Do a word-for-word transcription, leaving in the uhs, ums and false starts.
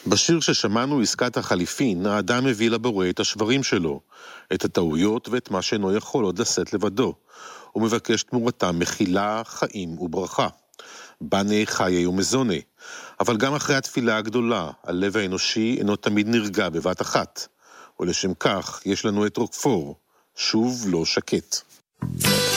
בשיר ששמענו עסקת החליפין, האדם מביא לבורא את השברים שלו, את הטעויות ואת מה שאינו יכול עוד לשאת לבדו. הוא מבקש תמורתם מחילה, חיים וברכה. בנה חיי ומזונה. אבל גם אחרי התפילה הגדולה, הלב האנושי אינו תמיד נרגע בבת אחת. ולשם כך יש לנו את רוקפור, שוב לא שקט.